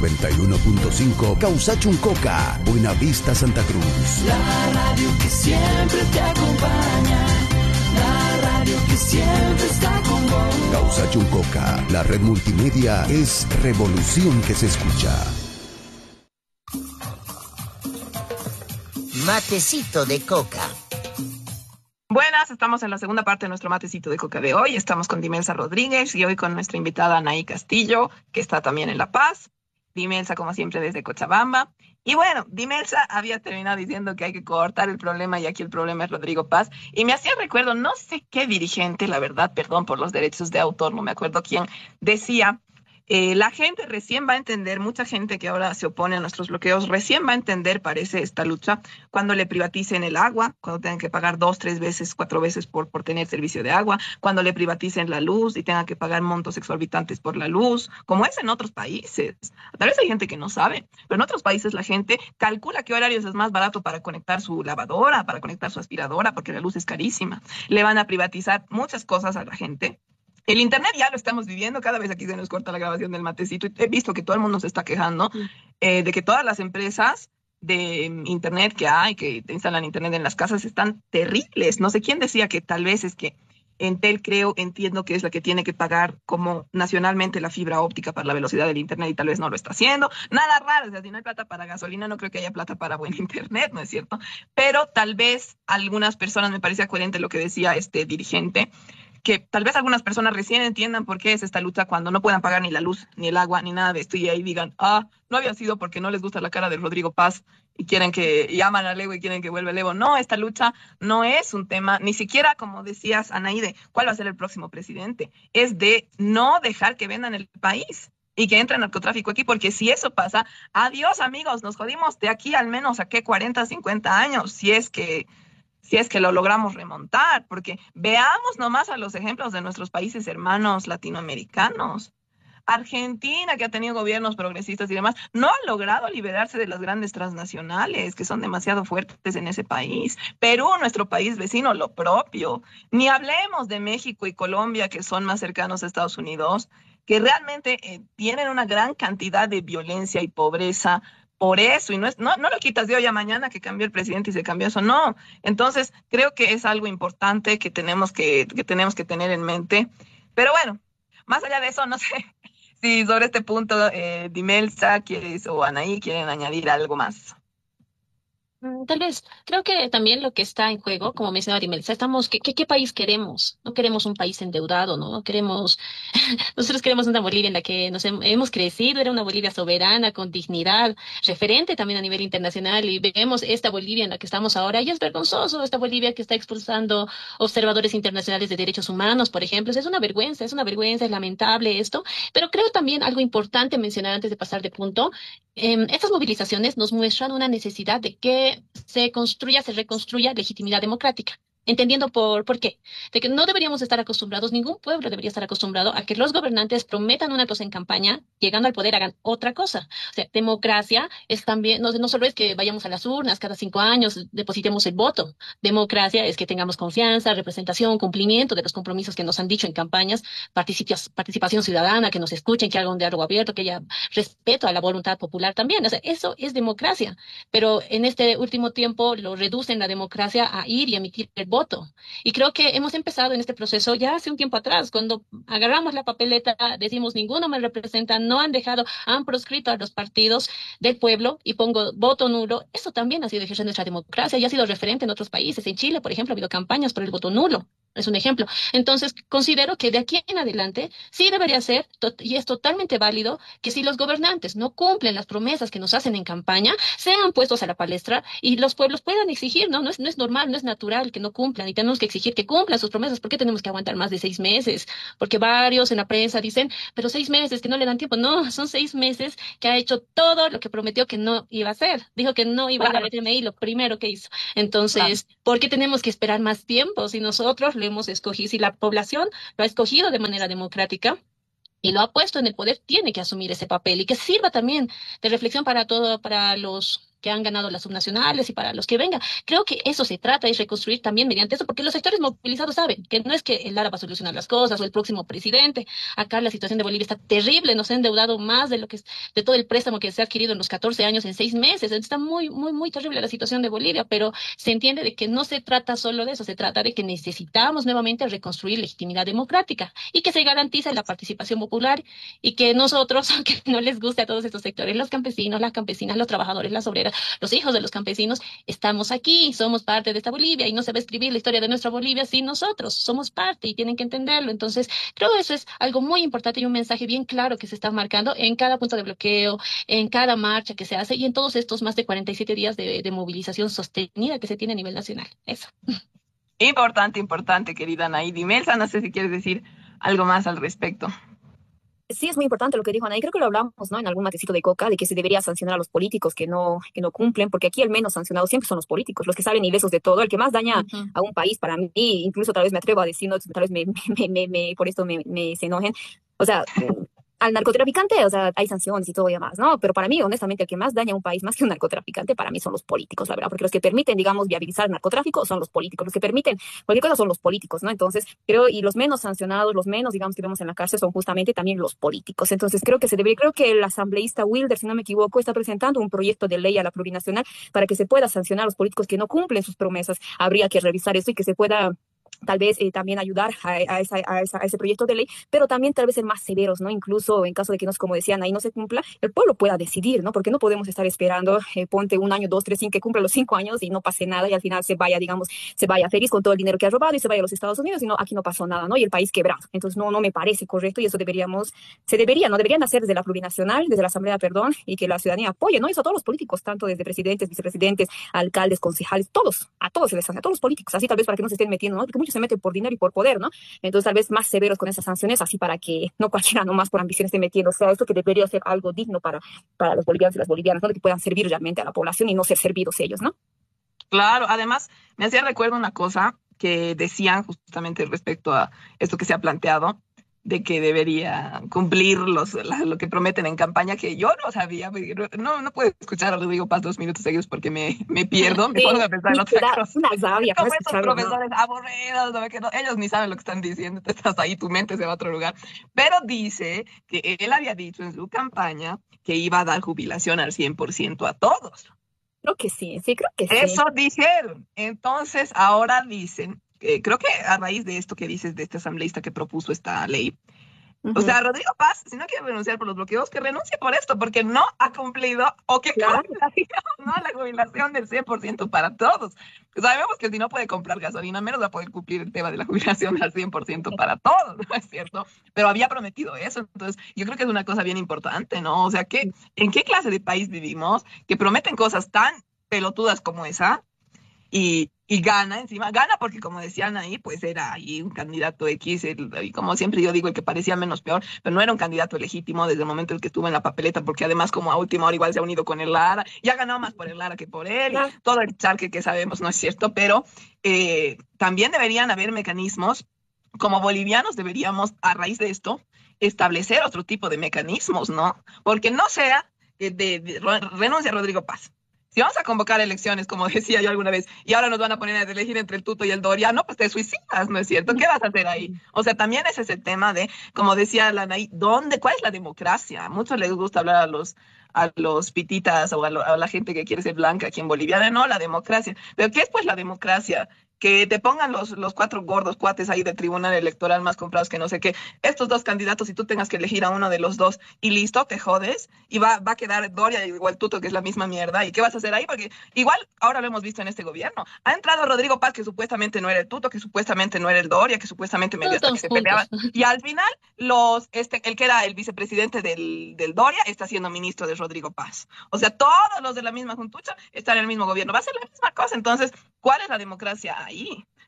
91.5 Causachuncoca, Buenavista, Santa Cruz. La radio que siempre te acompaña, la radio que siempre está con vos. Causachuncoca, la red multimedia es revolución que se escucha. Matecito de coca. Buenas, estamos en la segunda parte de nuestro matecito de coca de hoy. Estamos con Dimelsa Rodríguez y hoy con nuestra invitada Anaí Castillo, que está también en La Paz. Dimelsa, como siempre, desde Cochabamba. Y bueno, Dimelsa había terminado diciendo que hay que cortar el problema y aquí el problema es Rodrigo Paz. Y me hacía recuerdo, no sé qué dirigente, la verdad, perdón por los derechos de autor, no me acuerdo quién, decía... la gente recién va a entender, mucha gente que ahora se opone a nuestros bloqueos, recién va a entender, parece, esta lucha cuando le privaticen el agua, cuando tengan que pagar 2, 3 veces, 4 veces por tener servicio de agua, cuando le privaticen la luz y tengan que pagar montos exorbitantes por la luz, como es en otros países. Tal vez hay gente que no sabe, pero en otros países la gente calcula qué horarios es más barato para conectar su lavadora, para conectar su aspiradora, porque la luz es carísima. Le van a privatizar muchas cosas a la gente. El internet ya lo estamos viviendo, cada vez aquí se nos corta la grabación del matecito y he visto que todo el mundo se está quejando de que todas las empresas de internet que hay, que instalan internet en las casas, están terribles. No sé quién decía que tal vez es que Entel, entiendo que es la que tiene que pagar como nacionalmente la fibra óptica para la velocidad del internet y tal vez no lo está haciendo. Nada raro, o sea, si no hay plata para gasolina, no creo que haya plata para buen internet, ¿no es cierto? Pero tal vez algunas personas, me parecía coherente lo que decía este dirigente, que tal vez algunas personas recién entiendan por qué es esta lucha cuando no puedan pagar ni la luz, ni el agua, ni nada de esto, y ahí digan, no había sido porque no les gusta la cara de Rodrigo Paz y quieren y aman a Evo y quieren que vuelva el Evo. No, esta lucha no es un tema, ni siquiera, como decías, Anaíde, ¿cuál va a ser el próximo presidente? Es de no dejar que vendan el país y que entre narcotráfico aquí, porque si eso pasa, adiós amigos, nos jodimos de aquí al menos a qué 40, 50 años, si es que lo logramos remontar, porque veamos nomás a los ejemplos de nuestros países hermanos latinoamericanos. Argentina, que ha tenido gobiernos progresistas y demás, no ha logrado liberarse de las grandes transnacionales, que son demasiado fuertes en ese país. Perú, nuestro país vecino, lo propio. Ni hablemos de México y Colombia, que son más cercanos a Estados Unidos, que realmente tienen una gran cantidad de violencia y pobreza. Por eso, y no lo quitas de hoy a mañana que cambió el presidente y se cambió eso, no. Entonces, creo que es algo importante que tenemos que tener en mente. Pero bueno, más allá de eso, no sé si sobre este punto Dimelsa o Anaí quieren añadir algo más. Tal vez, creo que también lo que está en juego, como mencionaba Dimelsa, ¿qué país queremos? No queremos un país endeudado, ¿no? Nosotros queremos una Bolivia en la que hemos crecido, era una Bolivia soberana, con dignidad, referente también a nivel internacional, y vemos esta Bolivia en la que estamos ahora, y es vergonzoso, esta Bolivia que está expulsando observadores internacionales de derechos humanos, por ejemplo, es una vergüenza, es lamentable esto, pero creo también algo importante mencionar antes de pasar de punto. Estas movilizaciones nos muestran una necesidad de que se reconstruya legitimidad democrática. Entendiendo por qué. De que no deberíamos estar acostumbrados, ningún pueblo debería estar acostumbrado a que los gobernantes prometan una cosa en campaña, llegando al poder hagan otra cosa. O sea, democracia es también, no solo es que vayamos a las urnas cada 5 años, depositemos el voto. Democracia es que tengamos confianza, representación, cumplimiento de los compromisos que nos han dicho en campañas, participación ciudadana, que nos escuchen, que haga un diálogo abierto, que haya respeto a la voluntad popular también. O sea, eso es democracia. Pero en este último tiempo lo reducen la democracia a ir y emitir el voto. Y creo que hemos empezado en este proceso ya hace un tiempo atrás, cuando agarramos la papeleta, decimos ninguno me representa, han proscrito a los partidos del pueblo y pongo voto nulo. Eso también ha sido ejercer nuestra democracia y ha sido referente en otros países. En Chile, por ejemplo, ha habido campañas por el voto nulo. Es un ejemplo. Entonces, considero que de aquí en adelante sí debería ser, y es totalmente válido, que si los gobernantes no cumplen las promesas que nos hacen en campaña, sean puestos a la palestra y los pueblos puedan exigir, ¿no? No es normal, no es natural que no cumplan y tenemos que exigir que cumplan sus promesas. ¿Por qué tenemos que aguantar más de 6 meses? Porque varios en la prensa dicen, pero 6 meses que no le dan tiempo. No, son 6 meses que ha hecho todo lo que prometió que no iba a hacer. Dijo que no iba a ir al FMI, lo primero que hizo. Entonces, ¿por qué tenemos que esperar más tiempo si nosotros lo hemos escogido, si la población lo ha escogido de manera democrática y lo ha puesto en el poder, tiene que asumir ese papel y que sirva también de reflexión para los que han ganado las subnacionales y para los que vengan. Creo que eso se trata, es reconstruir también mediante eso, porque los sectores movilizados saben que no es que el Lara va a solucionar las cosas o el próximo presidente. Acá la situación de Bolivia está terrible, nos ha endeudado más de lo que es, de todo el préstamo que se ha adquirido en los 14 años en 6 meses. Está muy, muy, muy terrible la situación de Bolivia, pero se entiende de que no se trata solo de eso, se trata de que necesitamos nuevamente reconstruir legitimidad democrática y que se garantice la participación popular y que nosotros, aunque no les guste a todos estos sectores, los campesinos, las campesinas, los trabajadores, las obreras, los hijos de los campesinos, estamos aquí, somos parte de esta Bolivia y no se va a escribir la historia de nuestra Bolivia sin nosotros, somos parte y tienen que entenderlo. Entonces, creo que eso es algo muy importante y un mensaje bien claro que se está marcando en cada punto de bloqueo, en cada marcha que se hace y en todos estos más de 47 días de movilización sostenida que se tiene a nivel nacional. Eso. Importante, importante, querida Anaí. Dimelsa, no sé si quieres decir algo más al respecto. Sí, es muy importante lo que dijo Anaí. Creo que lo hablamos, ¿no? En algún matecito de coca, de que se debería sancionar a los políticos que no cumplen, porque aquí el menos sancionados siempre son los políticos, los que salen ilesos de todo. El que más daña a un país, para mí, incluso tal vez me atrevo a decir, no, tal vez por esto me se enojen. O sea, al narcotraficante, o sea, hay sanciones y todo y demás, ¿no? Pero para mí, honestamente, el que más daña a un país, más que un narcotraficante, para mí son los políticos, la verdad, porque los que permiten, digamos, viabilizar el narcotráfico son los políticos, los que permiten cualquier cosa son los políticos, ¿no? Entonces, creo, y los menos sancionados, los menos, digamos, que vemos en la cárcel son justamente también los políticos. Entonces, creo que el asambleísta Wilder, si no me equivoco, está presentando un proyecto de ley a la plurinacional para que se pueda sancionar a los políticos que no cumplen sus promesas. Habría que revisar eso y que se pueda tal vez también ayudar a ese proyecto de ley, pero también tal vez ser más severos, ¿no? Incluso en caso de que, no, como decían, ahí no se cumpla, el pueblo pueda decidir, ¿no? Porque no podemos estar esperando, ponte 1 año, 2, 3, sin que cumpla los 5 años y no pase nada y al final se vaya, digamos, se vaya feliz con todo el dinero que ha robado y se vaya a los Estados Unidos y no, aquí no pasó nada, ¿no? Y el país quebrado. Entonces no me parece correcto y eso deberían hacer desde la plurinacional, desde la asamblea, perdón, y que la ciudadanía apoye, ¿no? Eso a todos los políticos, tanto desde presidentes, vicepresidentes, alcaldes, concejales, a todos se les hace, a todos los políticos, así tal vez para que no se estén metiendo, ¿no? Porque muchos se meten por dinero y por poder, ¿no? Entonces tal vez más severos con esas sanciones, así para que no cualquiera nomás por ambición esté metiendo, o sea, esto que debería ser algo digno para los bolivianos y las bolivianas, ¿no? Que puedan servir realmente a la población y no ser servidos ellos, ¿no? Claro, además me hacía recuerdo una cosa que decían justamente respecto a esto que se ha planteado, de que debería cumplir lo que prometen en campaña, que yo no sabía, no puedo escuchar a Rodrigo Paz 2 minutos seguidos porque me pierdo, me pongo a pensar en otra cosa. Una rabia, como esos profesores aburridos, ellos ni saben lo que están diciendo, tú estás ahí, tu mente se va a otro lugar. Pero dice que él había dicho en su campaña que iba a dar jubilación al 100% a todos. Creo que sí, creo que sí. Eso dijeron. Entonces, ahora dicen, creo que a raíz de esto que dices de este asambleísta que propuso esta ley, o sea, Rodrigo Paz, si no quiere renunciar por los bloqueos, que renuncie por esto, porque no ha cumplido, o que cambie la jubilación del 100% para todos. Sabemos que si no puede comprar gasolina, menos va a poder cumplir el tema de la jubilación al 100% para todos, ¿no es cierto? Pero había prometido eso, entonces yo creo que es una cosa bien importante, ¿no? O sea, ¿en qué clase de país vivimos que prometen cosas tan pelotudas como esa y gana encima? Gana porque, como decían ahí, pues era ahí un candidato X, y como siempre yo digo, el que parecía menos peor, pero no era un candidato legítimo desde el momento en que estuvo en la papeleta, porque además como a última hora igual se ha unido con el Lara, y ha ganado más por el Lara que por él, todo el charque que sabemos, ¿no es cierto? Pero también deberían haber mecanismos, como bolivianos deberíamos, a raíz de esto, establecer otro tipo de mecanismos, ¿no? Porque no sea que renuncia a Rodrigo Paz. Si vamos a convocar elecciones, como decía yo alguna vez, y ahora nos van a poner a elegir entre el Tuto y el Doria, no, pues te suicidas, ¿no es cierto? ¿Qué vas a hacer ahí? O sea, también es ese tema de, como decía la Anaí, ¿cuál es la democracia? A muchos les gusta hablar a los pititas o a la gente que quiere ser blanca aquí en Bolivia, no, la democracia. ¿Pero qué es pues la democracia? Que te pongan los 4 gordos cuates ahí del tribunal electoral más comprados que no sé qué, estos 2 candidatos y tú tengas que elegir a uno de los 2 y listo, te jodes y va a quedar Doria igual Tuto, que es la misma mierda. ¿Y qué vas a hacer ahí? Porque igual ahora lo hemos visto en este gobierno. Ha entrado Rodrigo Paz, que supuestamente no era el Tuto, que supuestamente no era el Doria, que supuestamente medio hasta que se peleaban. Y al final el que era el vicepresidente del Doria está siendo ministro de Rodrigo Paz. O sea, todos los de la misma juntucha están en el mismo gobierno. Va a ser la misma cosa. Entonces, ¿cuál es la democracia ahí?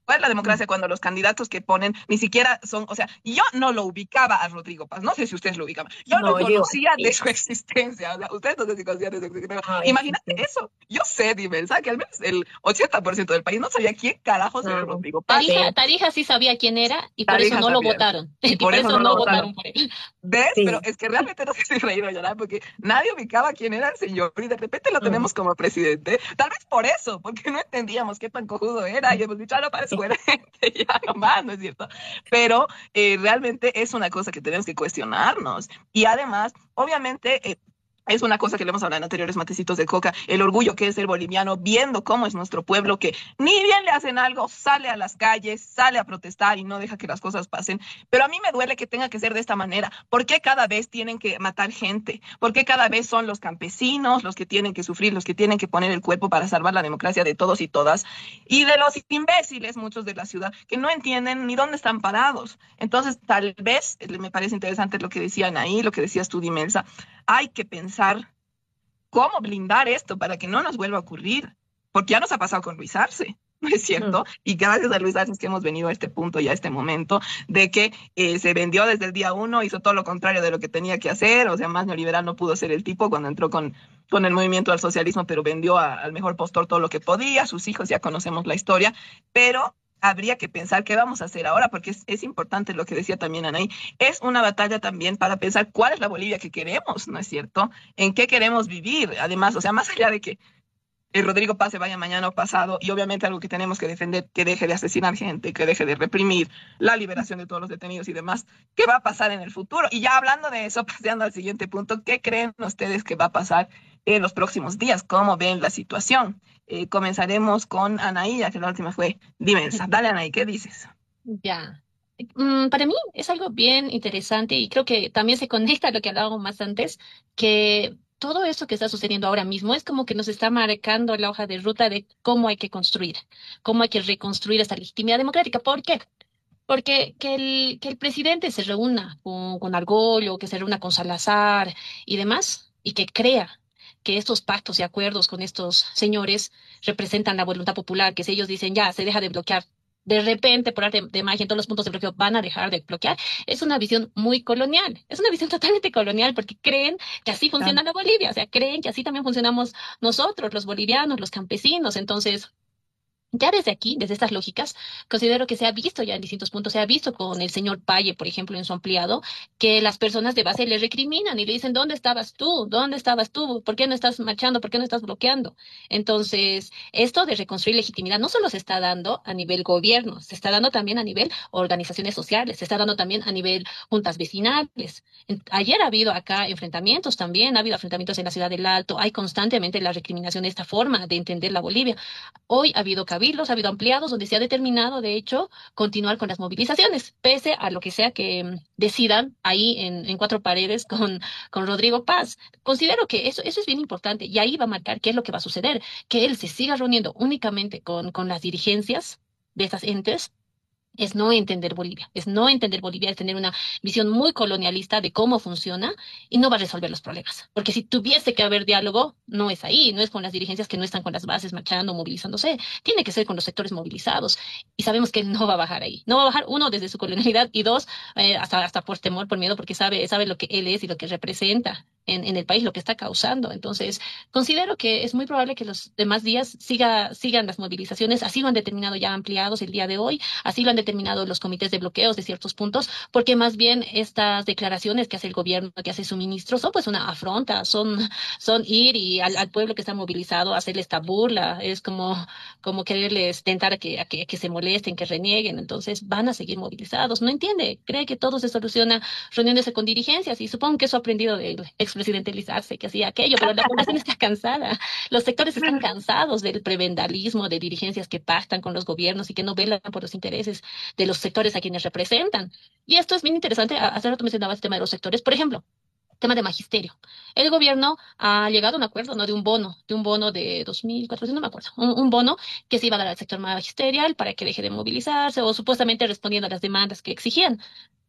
¿Cuál es la democracia cuando los candidatos que ponen ni siquiera son, o sea, yo no lo ubicaba a Rodrigo Paz, no sé si ustedes lo ubicaban, yo no conocía de su existencia, o sea, ustedes no sé si conocían de su existencia. Imagínate eso, yo sé, Dimensa, que al menos el 80% del país no sabía quién carajos era Rodrigo Paz. Tarija sí sabía quién era y por eso no lo votaron. Y por eso no votaron por él. ¿Ves? Sí. Pero es que realmente no sé si reír o llorar, porque nadie ubicaba quién era el señor y de repente lo tenemos como presidente. Tal vez por eso, porque no entendíamos qué tan cojudo era y hemos dicho, no parece buena gente, ya nomás, ¿no es cierto? Pero realmente es una cosa que tenemos que cuestionarnos. Y además, obviamente... es una cosa que le hemos hablado en anteriores matecitos de coca, el orgullo que es ser boliviano, viendo cómo es nuestro pueblo, que ni bien le hacen algo, sale a las calles, sale a protestar y no deja que las cosas pasen. Pero a mí me duele que tenga que ser de esta manera. ¿Por qué cada vez tienen que matar gente? ¿Por qué cada vez son los campesinos los que tienen que sufrir, los que tienen que poner el cuerpo para salvar la democracia de todos y todas? Y de los imbéciles, muchos de la ciudad, que no entienden ni dónde están parados. Entonces, tal vez, me parece interesante lo que decían ahí, lo que decías tú, Dimelsa, hay que pensar cómo blindar esto para que no nos vuelva a ocurrir, porque ya nos ha pasado con Luis Arce, ¿no es cierto? Y gracias a Luis Arce es que hemos venido a este punto y a este momento de que se vendió desde el día 1, hizo todo lo contrario de lo que tenía que hacer, o sea, más neoliberal no pudo ser el tipo cuando entró con el movimiento al socialismo, pero vendió al mejor postor todo lo que podía, sus hijos, ya conocemos la historia, pero... habría que pensar qué vamos a hacer ahora, porque es importante lo que decía también Anaí. Es una batalla también para pensar cuál es la Bolivia que queremos, ¿no es cierto? ¿En qué queremos vivir? Además, o sea, más allá de que el Rodrigo Paz se vaya mañana o pasado, y obviamente algo que tenemos que defender, que deje de asesinar gente, que deje de reprimir la liberación de todos los detenidos y demás, ¿qué va a pasar en el futuro? Y ya hablando de eso, paseando al siguiente punto, ¿qué creen ustedes que va a pasar en los próximos días? ¿Cómo ven la situación? Comenzaremos con Anaí, ya que la última fue Dimensa. Dale, Anaí, ¿qué dices? Ya. Para mí es algo bien interesante y creo que también se conecta a lo que hablábamos más antes, que todo eso que está sucediendo ahora mismo es como que nos está marcando la hoja de ruta de cómo hay que construir, cómo hay que reconstruir esta legitimidad democrática. ¿Por qué? Porque que el presidente se reúna con Argollo, que se reúna con Salazar y demás, y que crea que estos pactos y acuerdos con estos señores representan la voluntad popular, que si ellos dicen ya se deja de bloquear, de repente por arte de magia en todos los puntos de bloqueo van a dejar de bloquear, es una visión muy colonial, es una visión totalmente colonial porque creen que así funciona la Bolivia, o sea, creen que así también funcionamos nosotros, los bolivianos, los campesinos, entonces... ya desde aquí, desde estas lógicas, considero que se ha visto ya en distintos puntos, se ha visto con el señor Paye, por ejemplo, en su ampliado, que las personas de base le recriminan y le dicen, ¿dónde estabas tú? ¿Dónde estabas tú? ¿Por qué no estás marchando? ¿Por qué no estás bloqueando? Entonces, esto de reconstruir legitimidad no solo se está dando a nivel gobierno, se está dando también a nivel organizaciones sociales, se está dando también a nivel juntas vecinales. Ayer ha habido acá enfrentamientos también, ha habido enfrentamientos en la ciudad del Alto, hay constantemente la recriminación de esta forma de entender la Bolivia. Hoy ha habido cabildos, ha habido ampliados donde se ha determinado, de hecho, continuar con las movilizaciones, pese a lo que sea que decidan ahí en cuatro paredes con Rodrigo Paz. Considero que eso es bien importante y ahí va a marcar qué es lo que va a suceder, que él se siga reuniendo únicamente con las dirigencias de esas entes. Es no entender Bolivia, es no entender Bolivia, es tener una visión muy colonialista de cómo funciona y no va a resolver los problemas. Porque si tuviese que haber diálogo, no es ahí, no es con las dirigencias que no están con las bases marchando, movilizándose, tiene que ser con los sectores movilizados. Y sabemos que él no va a bajar ahí. No va a bajar, uno, desde su colonialidad y dos, hasta por temor, por miedo, porque sabe lo que él es y lo que representa en el país, lo que está causando. Entonces, considero que es muy probable que los demás días sigan las movilizaciones, así lo han determinado ya ampliados el día de hoy, así lo han determinado los comités de bloqueos de ciertos puntos, porque más bien estas declaraciones que hace el gobierno, que hace su ministro, son pues una afronta, son ir y al pueblo que está movilizado, hacerle esta burla, es como quererles tentar a que se molesten, que renieguen, entonces van a seguir movilizados, no entiende, cree que todo se soluciona reuniéndose con dirigencias y supongo que eso ha aprendido del expresidente Luis Arce, que hacía aquello, pero la población está cansada, los sectores están cansados del prebendalismo, de dirigencias que pactan con los gobiernos y que no velan por los intereses de los sectores a quienes representan. Y esto es bien interesante. Hace rato mencionaba el tema de los sectores. Por ejemplo, tema de magisterio. El gobierno ha llegado a un acuerdo, ¿no? De un bono de 2.400, no me acuerdo, un bono que se iba a dar al sector magisterial para que deje de movilizarse o supuestamente respondiendo a las demandas que exigían.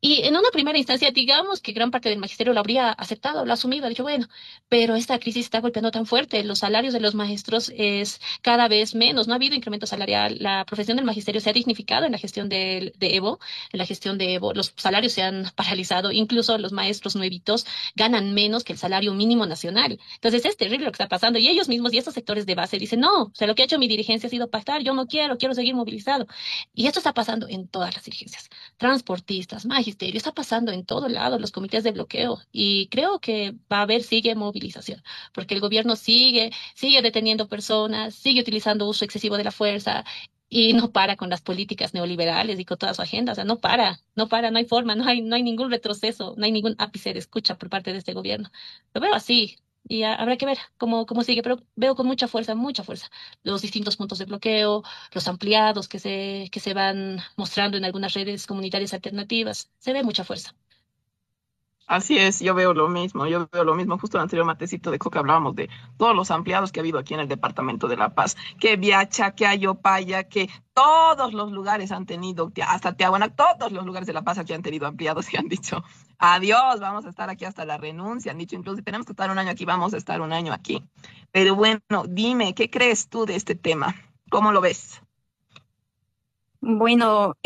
Y en una primera instancia, digamos que gran parte del magisterio lo habría aceptado, lo ha asumido, ha dicho, bueno, pero esta crisis está golpeando tan fuerte, los salarios de los maestros es cada vez menos, no ha habido incremento salarial, la profesión del magisterio se ha dignificado en la gestión de Evo, en la gestión de Evo, los salarios se han paralizado, incluso los maestros nuevitos ganan menos que el salario mínimo nacional. Entonces es terrible lo que está pasando y ellos mismos y estos sectores de base dicen, no, o sea, lo que ha hecho mi dirigencia ha sido pactar, yo no quiero, quiero seguir movilizado. Y esto está pasando en todas las dirigencias, transportistas, magisterio, está pasando en todo lado, los comités de bloqueo, y creo que va a haber, sigue movilización, porque el gobierno sigue deteniendo personas, sigue utilizando uso excesivo de la fuerza, y no para con las políticas neoliberales y con toda su agenda, o sea, no hay forma, no hay ningún retroceso, no hay ningún ápice de escucha por parte de este gobierno. Lo veo así. Y habrá que ver cómo sigue, pero veo con mucha fuerza, los distintos puntos de bloqueo, los ampliados que se van mostrando en algunas redes comunitarias alternativas. Se ve mucha fuerza. Así es, yo veo lo mismo. Justo en el anterior matecito de Coca hablábamos de todos los ampliados que ha habido aquí en el departamento de La Paz, que Viacha, que Ayopaya, que todos los lugares han tenido, hasta Tiahuanac, todos los lugares de La Paz aquí han tenido ampliados y han dicho, adiós, vamos a estar aquí hasta la renuncia. Han dicho incluso, si tenemos que estar un año aquí, vamos a estar un año aquí. Pero bueno, dime, ¿qué crees tú de este tema? ¿Cómo lo ves? Bueno,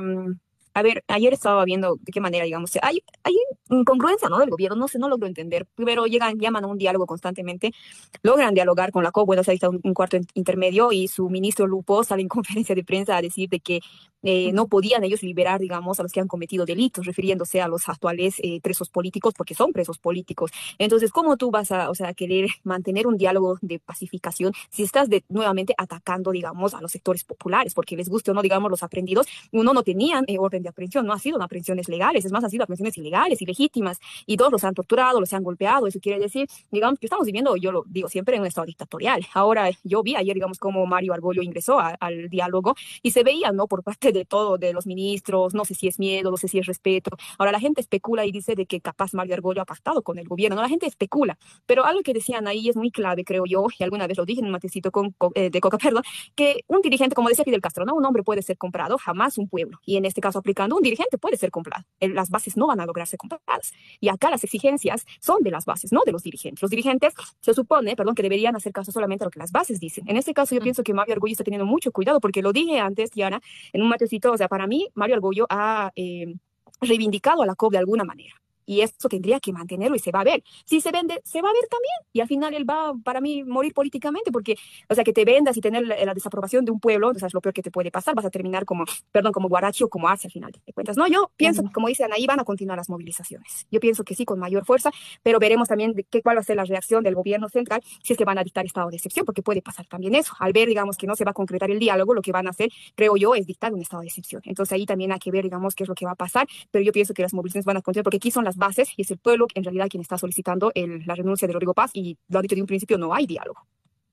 a ver, ayer estaba viendo de qué manera, digamos, hay incongruencia, ¿no? Del gobierno, no sé, no logro entender. Primero llaman a un diálogo constantemente, logran dialogar con la COP, bueno, se ha visto un cuarto intermedio y su ministro Lupo sale en conferencia de prensa a decir de que no podían ellos liberar, digamos, a los que han cometido delitos, refiriéndose a los actuales presos políticos, porque son presos políticos. Entonces, ¿cómo tú vas a, o sea, querer mantener un diálogo de pacificación si estás nuevamente atacando, digamos, a los sectores populares? Porque les guste o no, digamos, los aprendidos, uno no tenían orden de aprehensión, no ha sido aprehensiones legales, es más, han sido aprehensiones ilegales, ilegítimas, y todos los han torturado, los han golpeado. Eso quiere decir, digamos, que estamos viviendo, yo lo digo siempre, en un estado dictatorial. Ahora, yo vi ayer, digamos, cómo Mario Argollo ingresó al diálogo y se veía, ¿no? Por parte de todo, de los ministros, no sé si es miedo, no sé si es respeto. Ahora la gente especula y dice de que capaz Mario Argollo ha pactado con el gobierno, ¿no? La gente especula, pero algo que decían ahí es muy clave, creo yo, y alguna vez lo dije en un matecito de Coca, perdón, que un dirigente, como decía Fidel Castro, ¿no? Un hombre puede ser comprado, jamás un pueblo, y en este caso aplicando, un dirigente puede ser comprado, las bases no van a lograrse compradas, y acá las exigencias son de las bases, no de los dirigentes. Los dirigentes se supone, perdón, que deberían hacer caso solamente a lo que las bases dicen. En este caso yo pienso que Mario Argollo está teniendo mucho cuidado, porque lo dije antes, Diana, en un matecito, o sea, para mí, Mario Argollo ha reivindicado a la COP de alguna manera. Y eso tendría que mantenerlo y se va a ver. Si se vende, se va a ver también. Y al final él va, para mí, morir políticamente porque, o sea, que te vendas y tener la desaprobación de un pueblo, o sea, es lo peor que te puede pasar. Vas a terminar como, perdón, como Guarachi o como Arce al final de cuentas. No, yo pienso que, como dicen ahí, van a continuar las movilizaciones. Yo pienso que sí, con mayor fuerza, pero veremos también cuál va a ser la reacción del gobierno central si es que van a dictar estado de excepción, porque puede pasar también eso. Al ver, digamos, que no se va a concretar el diálogo, lo que van a hacer, creo yo, es dictar un estado de excepción. Entonces ahí también hay que ver, digamos, qué es lo que va a pasar, pero yo pienso que las movilizaciones van a continuar porque aquí son las bases y es el pueblo en realidad quien está solicitando la renuncia de Rodrigo Paz, y lo ha dicho de un principio, no hay diálogo.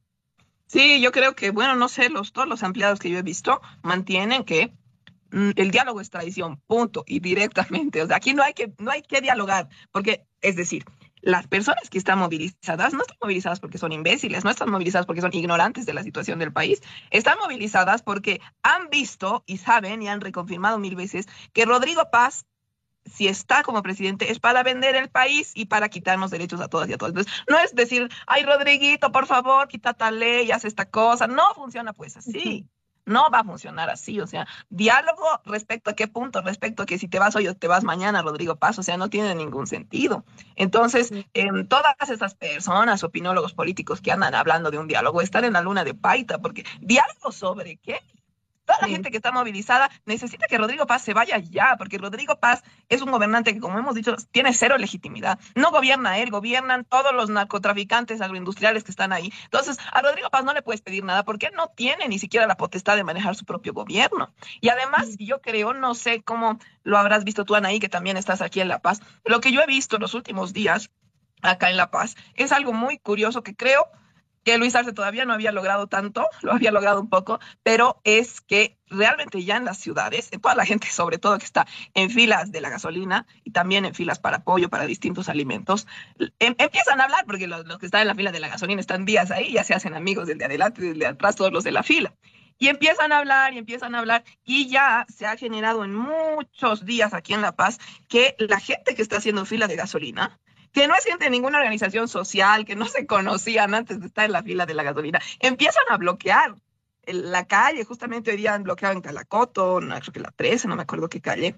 Sí, yo creo que, bueno, no sé, todos los ampliados que yo he visto mantienen que el diálogo es traición, punto, y directamente. O sea, aquí no hay que dialogar, porque, es decir, las personas que están movilizadas no están movilizadas porque son imbéciles, no están movilizadas porque son ignorantes de la situación del país, están movilizadas porque han visto y saben y han reconfirmado 1000 veces que Rodrigo Paz, si está como presidente, es para vender el país y para quitarnos derechos a todas y a todos. Entonces, no es decir, ay, Rodriguito, por favor, quita tal ley, haz esta cosa. No funciona pues así. No va a funcionar así. O sea, diálogo respecto a qué punto, respecto a que si te vas hoy o te vas mañana, Rodrigo Paz, o sea, no tiene ningún sentido. Entonces, todas esas personas, opinólogos políticos que andan hablando de un diálogo, están en la luna de paita, porque ¿diálogo sobre qué? Toda la gente que está movilizada necesita que Rodrigo Paz se vaya ya, porque Rodrigo Paz es un gobernante que, como hemos dicho, tiene cero legitimidad. No gobierna él, gobiernan todos los narcotraficantes agroindustriales que están ahí. Entonces, a Rodrigo Paz no le puedes pedir nada porque él no tiene ni siquiera la potestad de manejar su propio gobierno. Y además, yo creo, no sé cómo lo habrás visto tú, Anaí, que también estás aquí en La Paz, lo que yo he visto en los últimos días acá en La Paz es algo muy curioso que creo que Luis Arce todavía no había logrado tanto, lo había logrado un poco, pero es que realmente ya en las ciudades, en toda la gente sobre todo que está en filas de la gasolina y también en filas para apoyo para distintos alimentos, empiezan a hablar porque los que están en la fila de la gasolina están días ahí, ya se hacen amigos del de adelante, del de atrás, todos los de la fila. Y empiezan a hablar y empiezan a hablar y ya se ha generado en muchos días aquí en La Paz que la gente que está haciendo fila de gasolina, que no es gente de ninguna organización social, que no se conocían antes de estar en la fila de la gasolina, empiezan a bloquear la calle. Justamente hoy día han bloqueado en Calacoto, no, creo que la 13, no me acuerdo qué calle.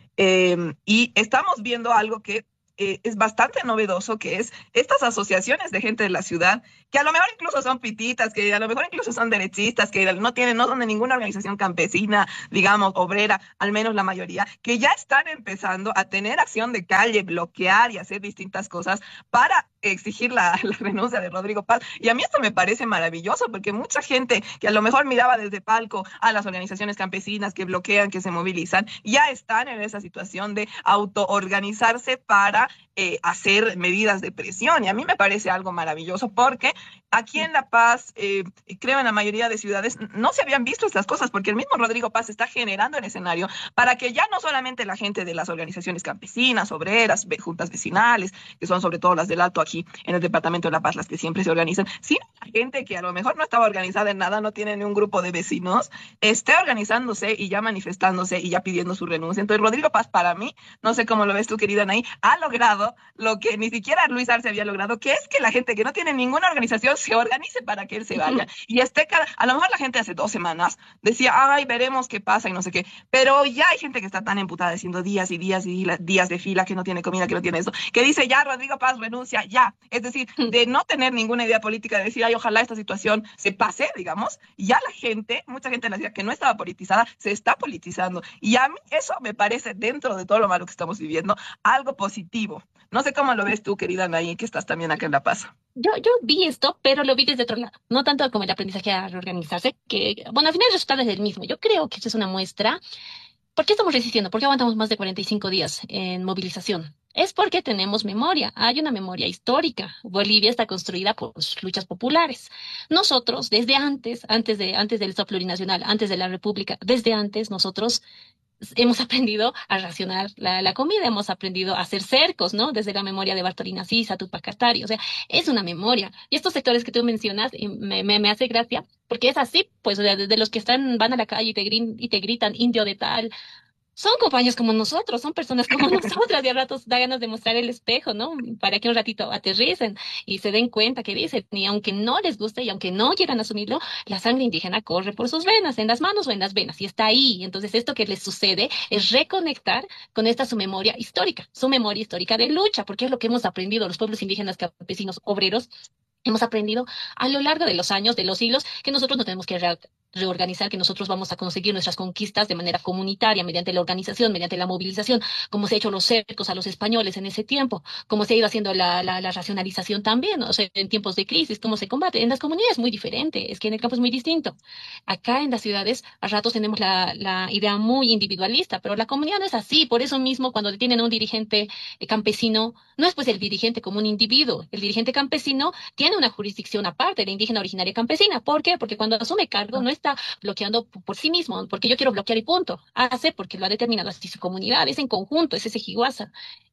Y estamos viendo algo que es bastante novedoso, que es estas asociaciones de gente de la ciudad, que a lo mejor incluso son pititas, que a lo mejor incluso son derechistas, que no son de ninguna organización campesina, digamos, obrera, al menos la mayoría, que ya están empezando a tener acción de calle, bloquear y hacer distintas cosas para exigir la renuncia de Rodrigo Paz. Y a mí esto me parece maravilloso, porque mucha gente que a lo mejor miraba desde palco a las organizaciones campesinas que bloquean, que se movilizan, ya están en esa situación de autoorganizarse para hacer medidas de presión. Y a mí me parece algo maravilloso, porque aquí en La Paz, creo en la mayoría de ciudades, no se habían visto estas cosas, porque el mismo Rodrigo Paz está generando el escenario para que ya no solamente la gente de las organizaciones campesinas, obreras, juntas vecinales, que son sobre todo las del Alto aquí en el departamento de La Paz, las que siempre se organizan, sino la gente que a lo mejor no estaba organizada en nada, no tiene ni un grupo de vecinos, esté organizándose y ya manifestándose y ya pidiendo su renuncia. Entonces Rodrigo Paz, para mí, no sé cómo lo ves tú, querida Anaí, ha logrado lo que ni siquiera Luis Arce había logrado, que es que la gente que no tiene ninguna organización se organice para que él se vaya. Y a lo mejor la gente hace 2 semanas decía, ay, veremos qué pasa y no sé qué, pero ya hay gente que está tan emputada haciendo días y días y días de fila, que no tiene comida, que no tiene eso, que dice, ya, Rodrigo Paz renuncia, ya. Es decir, de no tener ninguna idea política, de decir, ay, ojalá esta situación se pase, digamos, ya la gente, mucha gente en la ciudad que no estaba politizada, se está politizando. Y a mí eso me parece, dentro de todo lo malo que estamos viviendo, algo positivo. No sé cómo lo ves tú, querida Anaí, que estás también acá en La Paz. Yo vi esto, pero lo vi desde otro lado. No tanto como el aprendizaje a reorganizarse, que, bueno, al final el resultado es el mismo. Yo creo que esto es una muestra. ¿Por qué estamos resistiendo? ¿Por qué aguantamos más de 45 días en movilización? Es porque tenemos memoria. Hay una memoria histórica. Bolivia está construida por luchas populares. Nosotros, desde antes del Estado plurinacional, antes de la República, desde antes, nosotros hemos aprendido a racionar la comida, hemos aprendido a hacer cercos, ¿no? Desde la memoria de Bartolina Sisa, Tupac Katari, o sea, es una memoria. Y estos sectores que tú mencionas, me hace gracia, porque es así, pues, o sea, desde los que van a la calle y te gritan indio de tal, son compañeros como nosotros, son personas como nosotras, y a ratos da ganas de mostrar el espejo, ¿no? Para que un ratito aterricen y se den cuenta que dicen, y aunque no les guste y aunque no quieran asumirlo, la sangre indígena corre por sus venas, en las manos o en las venas, y está ahí. Entonces, esto que les sucede es reconectar con esta su memoria histórica de lucha, porque es lo que hemos aprendido los pueblos indígenas, campesinos, obreros. Hemos aprendido a lo largo de los años, de los siglos, que nosotros no tenemos que reorganizar, que nosotros vamos a conseguir nuestras conquistas de manera comunitaria, mediante la organización, mediante la movilización, como se ha hecho los cercos a los españoles en ese tiempo, como se ha ido haciendo la racionalización también, o sea, en tiempos de crisis, cómo se combate. En las comunidades es muy diferente, es que en el campo es muy distinto. Acá en las ciudades, a ratos tenemos la idea muy individualista, pero la comunidad no es así. Por eso mismo, cuando detienen a un dirigente campesino, no es pues el dirigente como un individuo. El dirigente campesino tiene una jurisdicción aparte, la indígena originaria campesina. ¿Por qué? Porque cuando asume cargo no está bloqueando por sí mismo, porque yo quiero bloquear y punto. Hace porque lo ha determinado así su comunidad, es en conjunto, es ese jiguasa.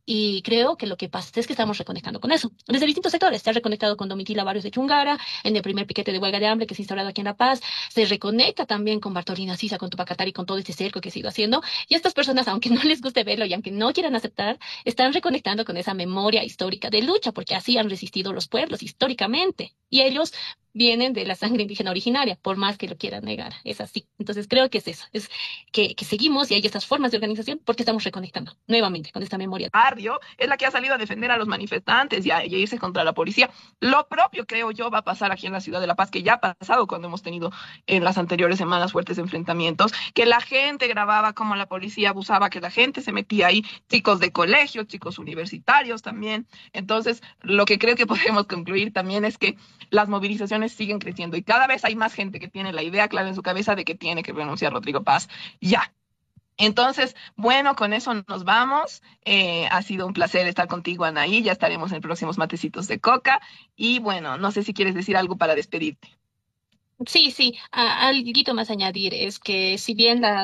Y creo que lo que pasa es que estamos reconectando con eso. Desde distintos sectores. Se ha reconectado con Domitila Barrios de Chungara, en el primer piquete de huelga de hambre que se ha instaurado aquí en La Paz. Se reconecta también con Bartolina Sisa, con Tupac Katari, con todo este cerco que se ha ido haciendo. Y estas personas, aunque no les guste verlo y aunque no quieran aceptar, están reconectando con esa memoria histórica de lucha, porque así han resistido los pueblos históricamente. Y ellos vienen de la sangre indígena originaria, por más que lo quieran negar, es así. Entonces creo que es eso, es que seguimos y hay estas formas de organización porque estamos reconectando nuevamente con esta memoria. Barrio es la que ha salido a defender a los manifestantes y a irse contra la policía. Lo propio, creo yo, va a pasar aquí en la ciudad de La Paz, que ya ha pasado cuando hemos tenido en las anteriores semanas fuertes enfrentamientos, que la gente grababa cómo la policía abusaba, que la gente se metía ahí, chicos de colegio, chicos universitarios también. Entonces, lo que creo que podemos concluir también es que las movilizaciones siguen creciendo y cada vez hay más gente que tiene la idea clara en su cabeza de que tiene que renunciar Rodrigo Paz ya. Entonces, bueno, con eso nos vamos. Ha sido un placer estar contigo, Anaí. Ya estaremos en próximos matecitos de coca. Y bueno, no sé si quieres decir algo para despedirte. Sí, algo más añadir es que si bien las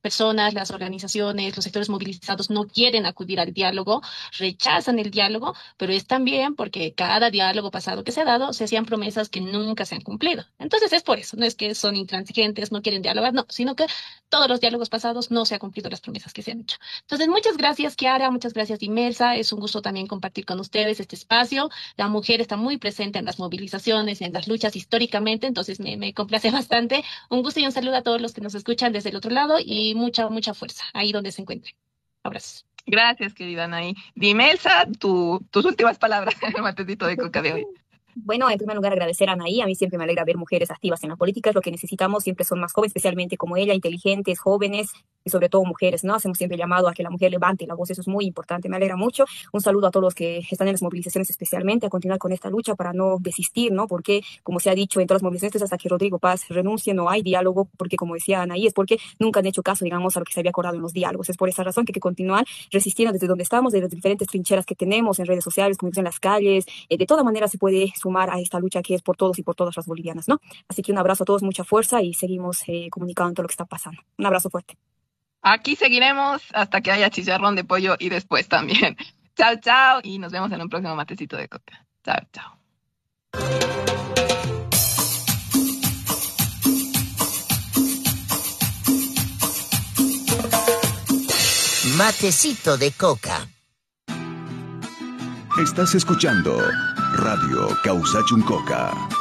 personas, las organizaciones, los sectores movilizados no quieren acudir al diálogo, rechazan el diálogo, pero es también porque cada diálogo pasado que se ha dado se hacían promesas que nunca se han cumplido. Entonces es por eso, no es que son intransigentes, no quieren dialogar, no, sino que todos los diálogos pasados no se han cumplido las promesas que se han hecho. Entonces, muchas gracias, Kiara, muchas gracias, Dimelsa. Es un gusto también compartir con ustedes este espacio. La mujer está muy presente en las movilizaciones, en las luchas históricamente, entonces me complace bastante. Un gusto y un saludo a todos los que nos escuchan desde el otro lado y mucha, mucha fuerza ahí donde se encuentren. Abrazos. Gracias, querida Anaí. Dimelsa, tus últimas palabras en el matecito de coca de hoy. Bueno, en primer lugar agradecer a Anaí, a mí siempre me alegra ver mujeres activas en la política, es lo que necesitamos, siempre son más jóvenes, especialmente como ella, inteligentes, jóvenes y sobre todo mujeres, ¿no? Hacemos siempre llamado a que la mujer levante la voz, eso es muy importante, me alegra mucho. Un saludo a todos los que están en las movilizaciones especialmente, a continuar con esta lucha para no desistir, ¿no? Porque, como se ha dicho en todas las movilizaciones, hasta que Rodrigo Paz renuncie no hay diálogo, porque como decía Anaí, es porque nunca han hecho caso, digamos, a lo que se había acordado en los diálogos. Es por esa razón que hay que continuar resistiendo desde donde estamos, desde las diferentes trincheras que tenemos en redes sociales, como en las calles, de toda manera se puede sumar a esta lucha que es por todos y por todas las bolivianas, ¿no? Así que un abrazo a todos, mucha fuerza y seguimos comunicando todo lo que está pasando. Un abrazo fuerte. Aquí seguiremos hasta que haya chicharrón de pollo y después también. Chao, chao, y nos vemos en un próximo matecito de coca. Chao, chao. Matecito de coca. Estás escuchando Radio Causachuncoca.